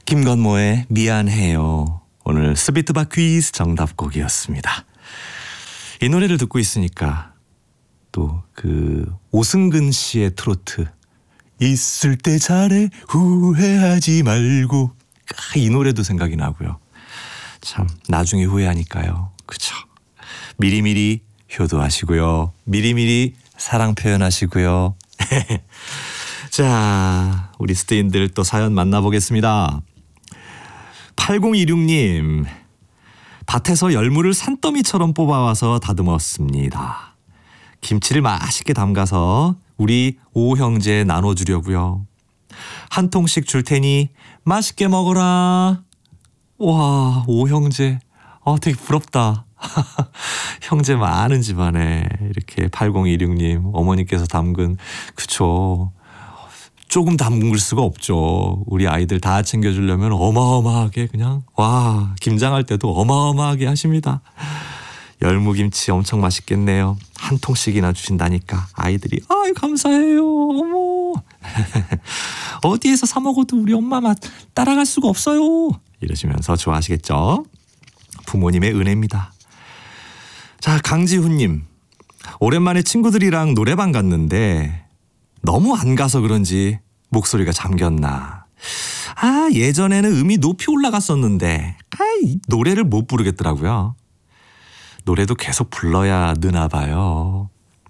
김건모의 미안해요. 오늘 스비트바 퀴즈 정답곡이었습니다. 이 노래를 듣고 있으니까 또 그 오승근 씨의 트로트 있을 때 잘해 후회하지 말고 이 노래도 생각이 나고요. 참 나중에 후회하니까요. 그쵸? 미리미리 효도하시고요. 미리미리 사랑 표현하시고요. 자, 우리 스테인들 또 사연 만나보겠습니다. 8026님, 밭에서 열무를 산더미처럼 뽑아와서 다듬었습니다. 김치를 맛있게 담가서 우리 오 형제 나눠주려고요. 한 통씩 줄 테니 맛있게 먹어라. 와, 오 형제, 되게 부럽다. 형제 많은 집안에 이렇게 8026님 어머니께서 담근, 그쵸, 조금 담글 수가 없죠. 우리 아이들 다 챙겨주려면 어마어마하게 그냥 와, 김장할 때도 어마어마하게 하십니다. 열무김치 엄청 맛있겠네요. 한 통씩이나 주신다니까 아이들이 아유 감사해요. 어머 어디에서 사 먹어도 우리 엄마 맛 따라갈 수가 없어요. 이러시면서 좋아하시겠죠. 부모님의 은혜입니다. 자, 강지훈님, 오랜만에 친구들이랑 노래방 갔는데 너무 안 가서 그런지 목소리가 잠겼나. 예전에는 음이 높이 올라갔었는데 노래를 못 부르겠더라고요. 노래도 계속 불러야 느나 봐요.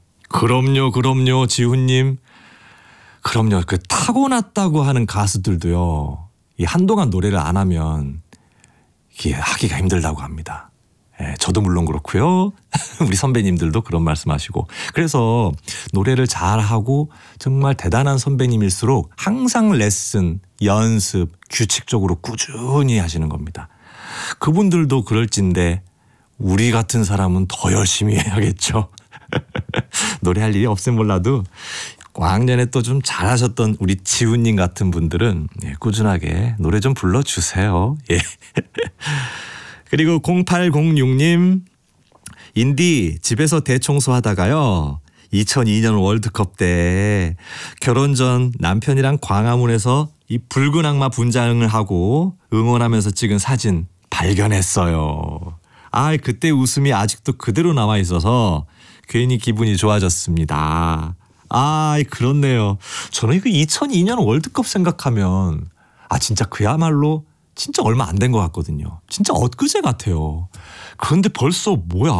그럼요 지훈님. 그럼요. 그 타고났다고 하는 가수들도요, 이 한동안 노래를 안 하면 이게 하기가 힘들다고 합니다. 저도 물론 그렇고요. 우리 선배님들도 그런 말씀하시고. 그래서 노래를 잘하고 정말 대단한 선배님일수록 항상 레슨, 연습, 규칙적으로 꾸준히 하시는 겁니다. 그분들도 그럴진데 우리 같은 사람은 더 열심히 해야겠죠. 노래할 일이 없으면 몰라도 왕년에 또 좀 잘하셨던 우리 지훈님 같은 분들은 꾸준하게 노래 좀 불러주세요. 예. 그리고 0806님, 인디 집에서 대청소하다가요 2002년 월드컵 때 결혼 전 남편이랑 광화문에서 이 붉은 악마 분장을 하고 응원하면서 찍은 사진 발견했어요. 그때 웃음이 아직도 그대로 남아 있어서 괜히 기분이 좋아졌습니다. 그렇네요. 저는 이거 2002년 월드컵 생각하면 진짜 그야말로 진짜 얼마 안 된 것 같거든요. 진짜 엊그제 같아요. 그런데 벌써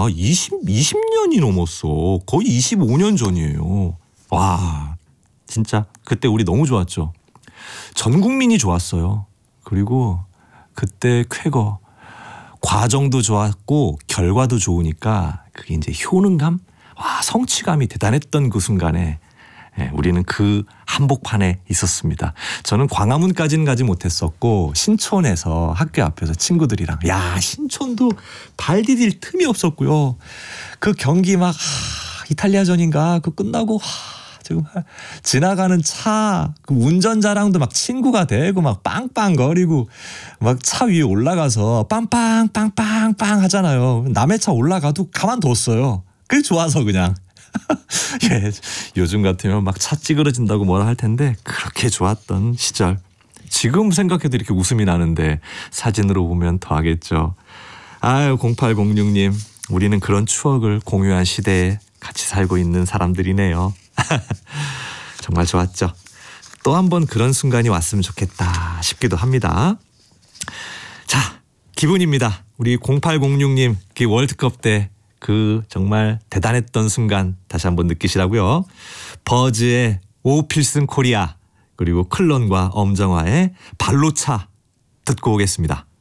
20년이 넘었어. 거의 25년 전이에요. 와, 진짜 그때 우리 너무 좋았죠. 전 국민이 좋았어요. 그리고 그때 쾌거 과정도 좋았고 결과도 좋으니까 그게 이제 효능감, 성취감이 대단했던 그 순간에 우리는 그 한복판에 있었습니다. 저는 광화문까지는 가지 못했었고 신촌에서 학교 앞에서 친구들이랑, 신촌도 발 디딜 틈이 없었고요. 그 경기 막 이탈리아전인가 그 끝나고 지금 지나가는 차, 그 운전자랑도 막 친구가 되고 막 빵빵거리고 막 차 위에 올라가서 빵빵빵빵빵 하잖아요. 남의 차 올라가도 가만뒀어요. 그게 좋아서 그냥. 예, 요즘 같으면 막 차 찌그러진다고 뭐라 할 텐데 그렇게 좋았던 시절. 지금 생각해도 이렇게 웃음이 나는데 사진으로 보면 더 하겠죠. 0806님, 우리는 그런 추억을 공유한 시대에 같이 살고 있는 사람들이네요. 정말 좋았죠. 또 한 번 그런 순간이 왔으면 좋겠다 싶기도 합니다. 자, 기분입니다. 우리 0806님 그 월드컵 때 그 정말 대단했던 순간 다시 한번 느끼시라고요. 버즈의 오필슨 코리아, 그리고 클론과 엄정화의 발로차 듣고 오겠습니다.